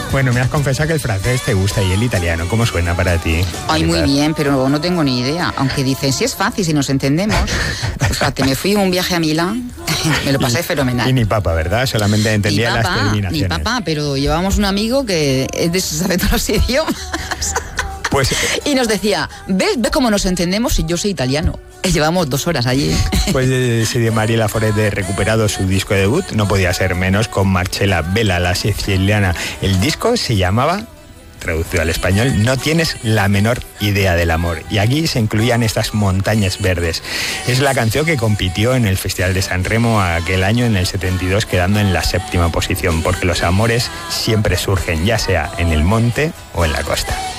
Bueno, me has confesado que el francés te gusta y el italiano. ¿Cómo suena para ti? Ay, muy bien, pero no tengo ni idea. Aunque dicen, si es fácil, si nos entendemos. Pues fíjate, me fui un viaje a Milán, me lo pasé fenomenal. Y ni papa, ¿verdad? Solamente entendía las terminaciones. Ni papá, pero llevábamos un amigo que es de sabe todos los idiomas. Pues, y nos decía, ¿ves cómo nos entendemos si yo soy italiano? Llevamos 2 horas allí. Pues si de Mariela Forete recuperado su disco de debut, no podía ser menos con Marcella Bella, la siciliana. El disco se llamaba, traducido al español, No tienes la menor idea del amor. Y aquí se incluían estas montañas verdes. Es la canción que compitió en el Festival de San Remo aquel año, en el 72, quedando en la 7ª posición, porque los amores siempre surgen, ya sea en el monte o en la costa.